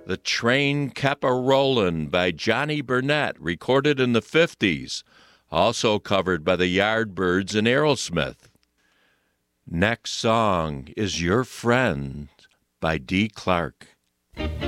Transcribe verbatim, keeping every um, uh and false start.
The Train Kept a Rollin' by Johnny Burnett, recorded in the fifties, also covered by the Yardbirds and Aerosmith. Next song is Your Friend by Dee Clark.